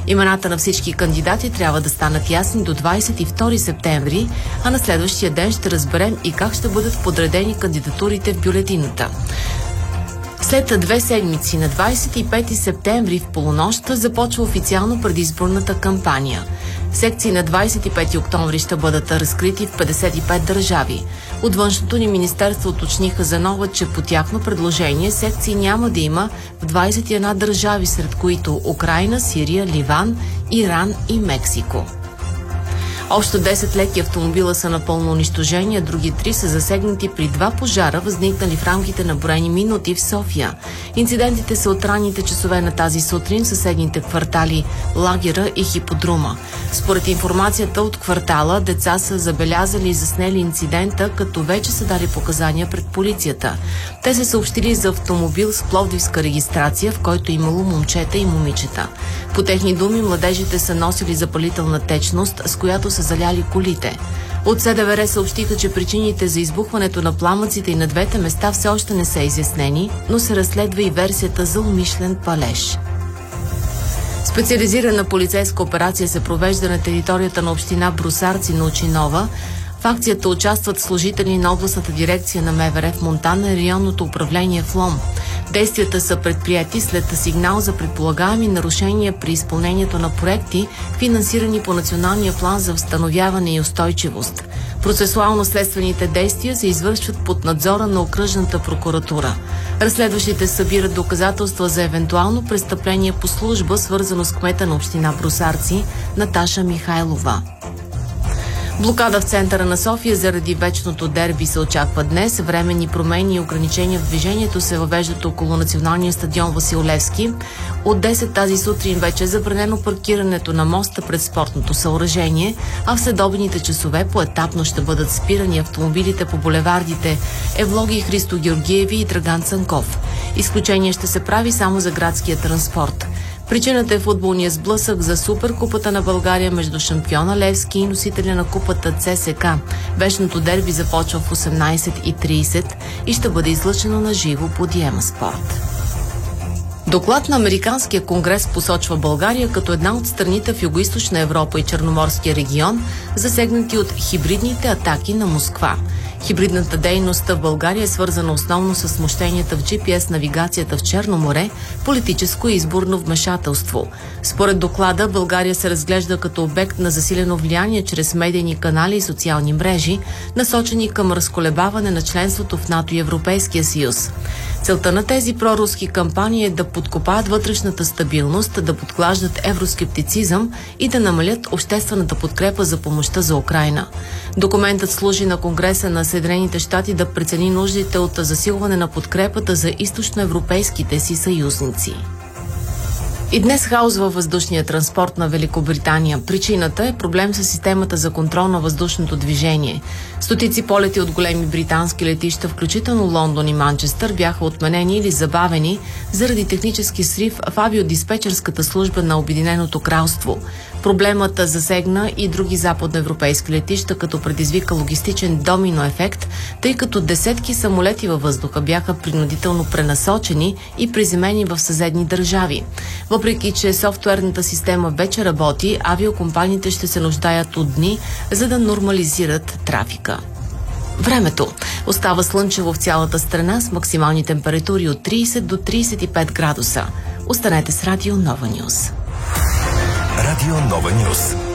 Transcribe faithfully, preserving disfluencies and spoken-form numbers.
Имената на всички кандидати трябва да станат ясни до двадесет и втори септември, а на следващия ден ще разберем и как ще бъдат подредени кандидатурите в бюлетината. След две седмици, на двадесет и пети септември в полунощта започва официално предизборната кампания. Секции на двадесет и пети октомври ще бъдат разкрити в петдесет и пет държави. От външното ни министерство уточниха за нова, че по тяхно предложение секции няма да има в двадесет и една държави, сред които Украйна, Сирия, Ливан, Иран и Мексико. Общо десет леки автомобила са напълно унищожени, а други три са засегнати при два пожара, възникнали в рамките на броени минути в София. Инцидентите са от ранните часове на тази сутрин в съседните квартали Лагера и Хиподрума. Според информацията от квартала, деца са забелязали и заснели инцидента, като вече са дали показания пред полицията. Те са съобщили за автомобил с пловдивска регистрация, в който имало момчета и момичета. По техни думи, младежите са носили запалителна течност, с която са заляли колите. От СДВР съобщиха, че причините за избухването на пламъците и на двете места все още не са изяснени, но се разследва и версията за умишлен палеж. Специализирана полицейска операция се провежда на територията на община Брусарци на Очинова. В акцията участват служители на областната дирекция на МВР в Монтана и районното управление в Лом. Действията са предприяти след сигнал за предполагаеми нарушения при изпълнението на проекти, финансирани по Националния план за възстановяване и устойчивост. Процесуално-следствените действия се извършват под надзора на окръжната прокуратура. Разследващите събират доказателства за евентуално престъпление по служба, свързано с кмета на община Брусарци Наташа Михайлова. Блокада в центъра на София заради вечното дерби се очаква днес. Временни промени и ограничения в движението се въвеждат около националния стадион Васил Левски. От десет тази сутрин вече е забранено паркирането на моста пред спортното съоръжение, а в следобедните часове поетапно ще бъдат спирани автомобилите по булевардите Евлоги Христо Георгиеви и Драган Цанков. Изключение ще се прави само за градския транспорт. Причината е футболния сблъсък за Суперкупата на България между шампиона Левски и носителя на купата ЦСКА. Вечното дерби започва в осемнадесет и тридесет и ще бъде излъчено на живо по Диема Спорт. Доклад на Американския конгрес посочва България като една от страните в Югоизточна Европа и Черноморския регион, засегнати от хибридните атаки на Москва. Хибридната дейност в България е свързана основно с смущенията в джи пи ес навигацията в Черно море, политическо и изборно вмешателство. Според доклада, България се разглежда като обект на засилено влияние чрез медийни канали и социални мрежи, насочени към разколебаване на членството в НАТО и Европейския съюз. Целта на тези проруски кампании е да подкопаят вътрешната стабилност, да подклаждат евроскептицизъм и да намалят обществената подкрепа за помощта за Украйна. Документът служи на Конгреса на Съединените щати да прецени нуждите от засилване на подкрепата за източноевропейските си съюзници. И днес хаос във въздушния транспорт на Великобритания. Причината е проблем с системата за контрол на въздушното движение. Стотици полети от големи британски летища, включително Лондон и Манчестър, бяха отменени или забавени заради технически срив в авиодиспетчерската служба на Обединеното кралство. Проблемът засегна и други западноевропейски летища, като предизвика логистичен домино ефект, тъй като десетки самолети във въздуха бяха принудително пренасочени и приземени в съседни държави. Въпреки че софтуерната система вече работи, авиокомпаниите ще се нуждаят от дни, за да нормализират трафика. Времето остава слънчево в цялата страна с максимални температури от тридесет до тридесет и пет градуса. Останете с Радио Нова Нюз. Радио Нова Нюз.